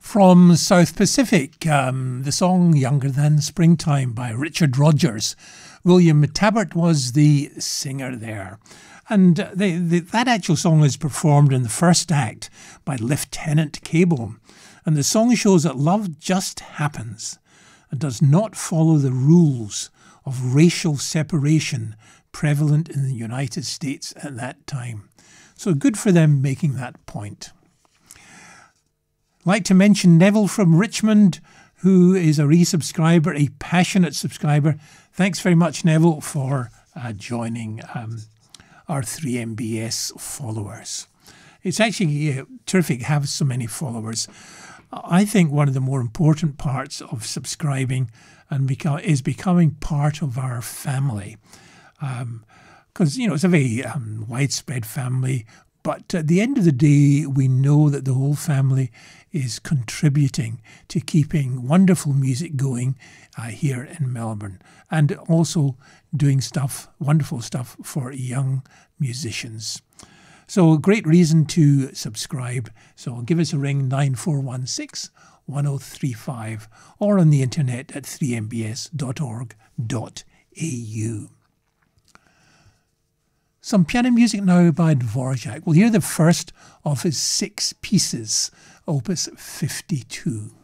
From South Pacific, the song Younger Than Springtime by Richard Rodgers. William Tabbert was the singer there. And that actual song is performed in the first act by Lieutenant Cable. And the song shows that love just happens and does not follow the rules of racial separation prevalent in the United States at that time. So good for them making that point. I'd like to mention Neville from Richmond, who is a resubscriber, a passionate subscriber. Thanks very much, Neville, for joining our 3MBS followers. It's actually terrific to have so many followers. I think one of the more important parts of subscribing is becoming part of our family. Because, it's a very widespread family. But at the end of the day, we know that the whole family is contributing to keeping wonderful music going here in Melbourne, and also doing wonderful stuff for young musicians. So a great reason to subscribe. So give us a ring, 9416 1035, or on the internet at 3mbs.org.au. Some piano music now by Dvorak. We'll hear the first of his 6 pieces, Opus 52.